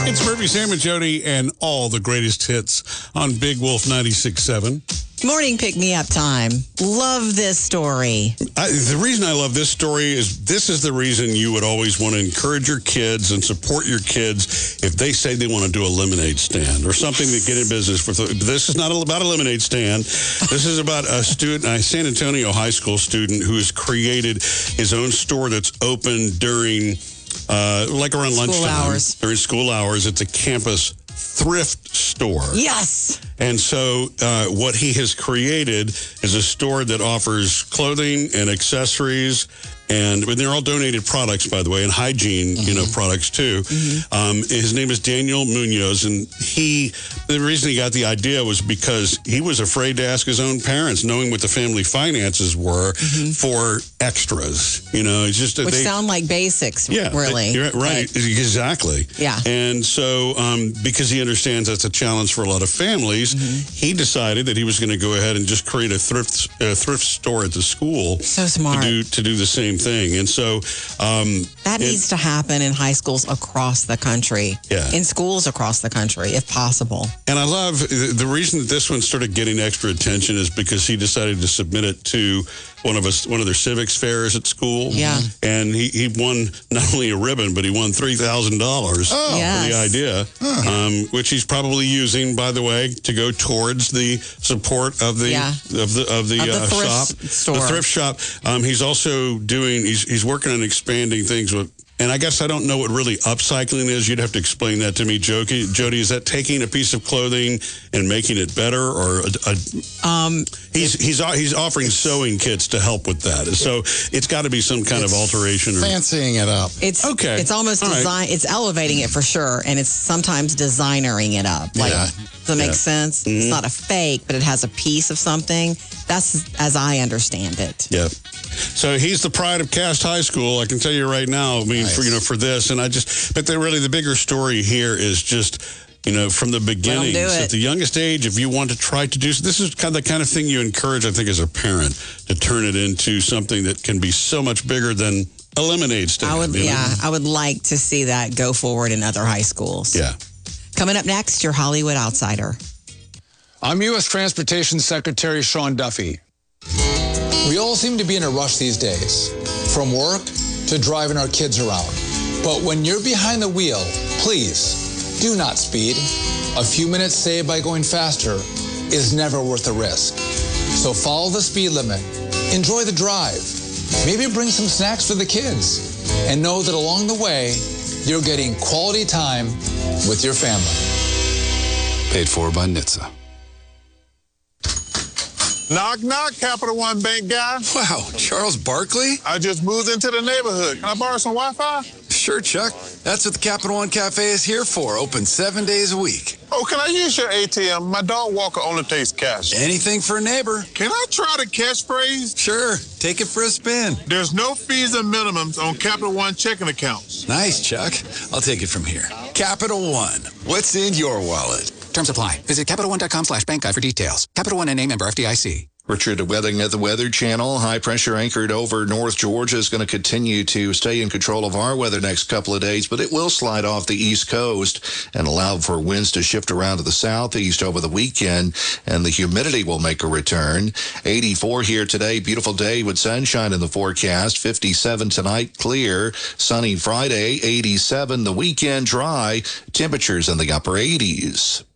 It's Murphy, Sam, and Jody, and all the greatest hits on Big Wolf 96.7. Morning pick-me-up time. Love this story. The reason I love this story is this is the reason you would always want to encourage your kids and support your kids if they say they want to do a lemonade stand or something to get in business. This is not about a lemonade stand. This is about a student, a San Antonio high school student who has created his own store that's open during, like around lunchtime. Hours. During school hours. It's a campus thrift store. Yes. And so what he has created is a store that offers clothing and accessories, and they're all donated products, by the way, and hygiene, products too. His name is Daniel Munoz, and the reason he got the idea was because he was afraid to ask his own parents, knowing what the family finances were, for extras. It's just which sound like basics, really. You're right, exactly. Yeah. And so because he understands that's a challenge for a lot of families, he decided that he was going to go ahead and just create a thrift store at the school. So smart. To do the same thing. And so that needs to happen in high schools across the country. Yeah. In schools across the country, if possible. And I love the reason that this one started getting extra attention is because he decided to submit it to one of their civics fairs at school. Yeah. And he won not only a ribbon, but he won $3,000 for the idea, which he's probably using, by the way, to go towards the support of the store. The thrift shop. He's also he's working on expanding things with. And I guess I don't know what really upcycling is. You'd have to explain that to me, Jody. Is that taking a piece of clothing and making it better, or he's offering sewing kits to help with that? So it's got to be some kind of alteration or fancying it up. It's okay. It's almost design. Right. It's elevating it for sure, and it's sometimes designering it up. Does that make sense? It's not a fake, but it has a piece of something. That's as I understand it. Yeah. So he's the pride of Cast High School. I can tell you right now. I mean, for this, and the bigger story here is just, from the beginning, at the youngest age, if you want to try to do this is the kind of thing you encourage, I think, as a parent, to turn it into something that can be so much bigger than a lemonade stand. I would like to see that go forward in other high schools. Yeah. Coming up next, your Hollywood Outsider. I'm U.S. Transportation Secretary Sean Duffy. We all seem to be in a rush these days, from work to driving our kids around. But when you're behind the wheel, please do not speed. A few minutes saved by going faster is never worth the risk. So follow the speed limit, enjoy the drive, maybe bring some snacks for the kids, and know that along the way, you're getting quality time with your family. Paid for by NHTSA. Knock, knock, Capital One Bank guy. Wow, Charles Barkley? I just moved into the neighborhood. Can I borrow some Wi-Fi? Sure, Chuck. That's what the Capital One Cafe is here for. Open 7 days a week. Oh, can I use your ATM? My dog Walker only takes cash. Anything for a neighbor. Can I try the catchphrase? Sure. Take it for a spin. There's no fees and minimums on Capital One checking accounts. Nice, Chuck. I'll take it from here. Capital One. What's in your wallet? Terms apply. Visit CapitalOne.com/bank guide for details. Capital One NA, member FDIC. Richard Wedding at the Weather Channel. High pressure anchored over North Georgia is going to continue to stay in control of our weather next couple of days, but it will slide off the East Coast and allow for winds to shift around to the southeast over the weekend, and the humidity will make a return. 84 here today. Beautiful day with sunshine in the forecast. 57 tonight, clear. Sunny Friday, 87. The weekend dry. Temperatures in the upper 80s.